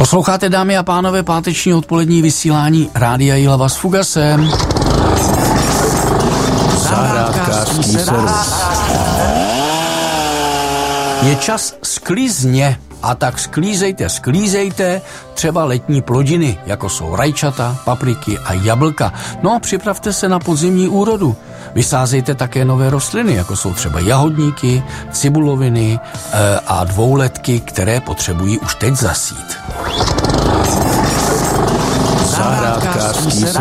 Posloucháte, dámy a pánové, páteční odpolední vysílání Rádia Jihlava s Fugasem. Zahrádkářský servis. Je čas sklizně, a tak sklízejte třeba letní plodiny, jako jsou rajčata, papriky a jablka. No a připravte se na podzimní úrodu. Vysázejte také nové rostliny, jako jsou třeba jahodníky, cibuloviny a dvouletky, které potřebují už teď zasít. Zahrádkářský servis.